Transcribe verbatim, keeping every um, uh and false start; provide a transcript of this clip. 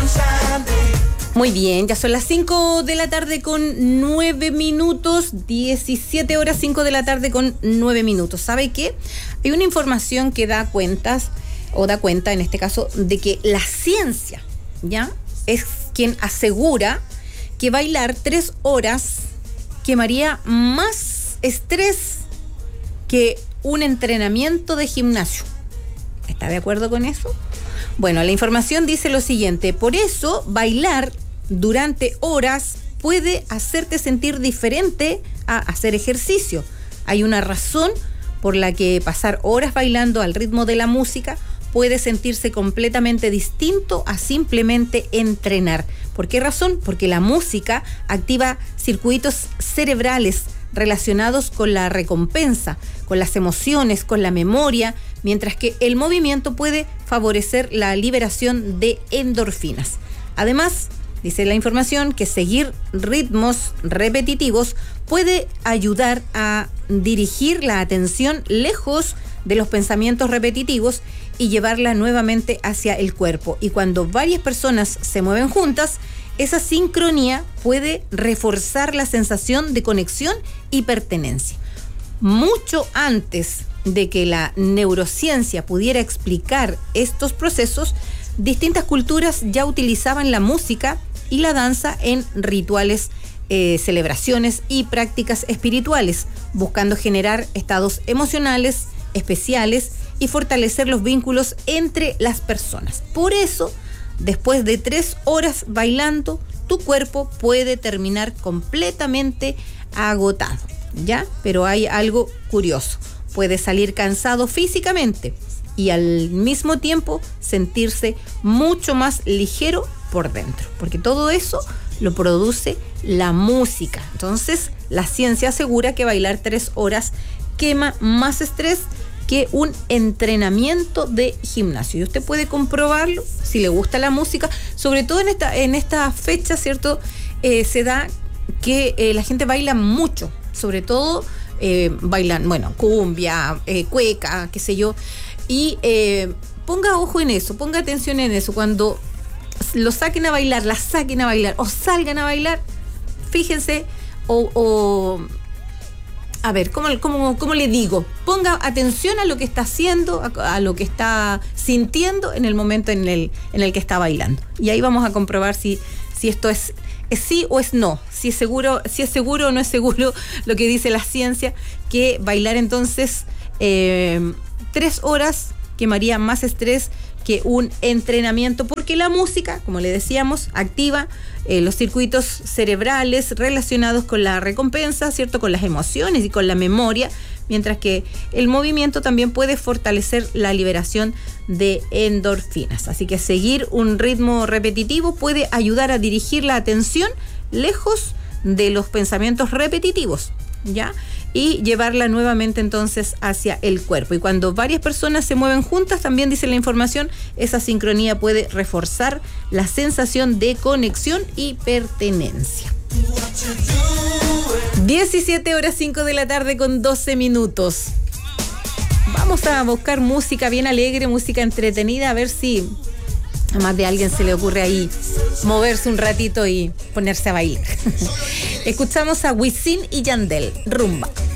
Muy bien, ya son las cinco de la tarde con nueve minutos, diecisiete horas, cinco de la tarde con nueve minutos. ¿Sabe qué? Hay una información que da cuentas, o da cuenta en este caso, de que la ciencia, ¿ya? Es quien asegura que bailar tres horas quemaría más estrés que un entrenamiento de gimnasio. ¿Está de acuerdo con eso? Bueno, la información dice lo siguiente: por eso bailar durante horas puede hacerte sentir diferente a hacer ejercicio. Hay una razón por la que pasar horas bailando al ritmo de la música puede sentirse completamente distinto a simplemente entrenar. ¿Por qué razón? Porque la música activa circuitos cerebrales relacionados con la recompensa, con las emociones, con la memoria, mientras que el movimiento puede favorecer la liberación de endorfinas. Además, dice la información que seguir ritmos repetitivos puede ayudar a dirigir la atención lejos de los pensamientos repetitivos y llevarla nuevamente hacia el cuerpo. Y cuando varias personas se mueven juntas, esa sincronía puede reforzar la sensación de conexión y pertenencia. Mucho antes de que la neurociencia pudiera explicar estos procesos, distintas culturas ya utilizaban la música y la danza en rituales, eh, celebraciones y prácticas espirituales, buscando generar estados emocionales especiales y fortalecer los vínculos entre las personas. Por eso, después de tres horas bailando, tu cuerpo puede terminar completamente agotado, ¿ya? Pero hay algo curioso: puede salir cansado físicamente y al mismo tiempo sentirse mucho más ligero por dentro, porque todo eso lo produce la música. Entonces, la ciencia asegura que bailar tres horas quema más estrés que un entrenamiento de gimnasio. Y usted puede comprobarlo si le gusta la música, sobre todo en esta, en esta fecha, ¿cierto? Eh, se da que eh, la gente baila mucho, sobre todo eh, bailan, bueno, cumbia, eh, cueca, qué sé yo, y eh, ponga ojo en eso, ponga atención en eso. Cuando lo saquen a bailar, la saquen a bailar o salgan a bailar, fíjense o... o a ver, ¿cómo, cómo, ¿cómo le digo? Ponga atención a lo que está haciendo, a, a lo que está sintiendo en el momento en el, en el que está bailando. Y ahí vamos a comprobar si, si esto es, es sí o es no, si es seguro, si es seguro o no es seguro lo que dice la ciencia, que bailar entonces eh, tres horas quemaría más estrés que un entrenamiento, porque la música, como le decíamos, activa eh, los circuitos cerebrales relacionados con la recompensa, ¿cierto? Con las emociones y con la memoria, mientras que el movimiento también puede fortalecer la liberación de endorfinas. Así que seguir un ritmo repetitivo puede ayudar a dirigir la atención lejos de los pensamientos repetitivos, ¿ya? Y llevarla nuevamente entonces hacia el cuerpo. Y cuando varias personas se mueven juntas, también dice la información, esa sincronía puede reforzar la sensación de conexión y pertenencia. diecisiete horas cinco de la tarde con doce minutos. Vamos a buscar música bien alegre, música entretenida, a ver si a más de alguien se le ocurre ahí moverse un ratito y ponerse a bailar. Escuchamos a Wisin y Yandel, Rumba.